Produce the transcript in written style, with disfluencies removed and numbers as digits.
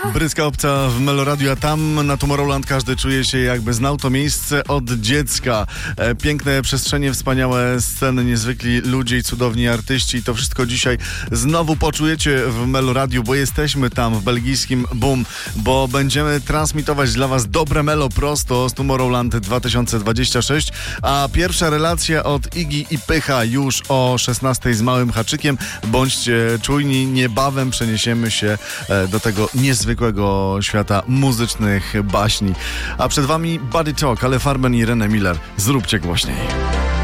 Bryska obca w Meloradiu, a tam na Tomorrowland każdy czuje się, jakby znał to miejsce od dziecka. Piękne przestrzenie, wspaniałe sceny, niezwykli ludzie i cudowni artyści. I to wszystko dzisiaj znowu poczujecie w Meloradiu, bo jesteśmy tam w belgijskim Boom, bo będziemy transmitować dla was dobre melo prosto z Tomorrowland 2026, a pierwsza relacja od Iggy i Pycha już o 16 z małym haczykiem. Bądźcie czujni, niebawem przeniesiemy się do tego niezwykłego świata muzycznych baśni. A przed wami Body Talk, ale Farben i René Miller. Zróbcie głośniej.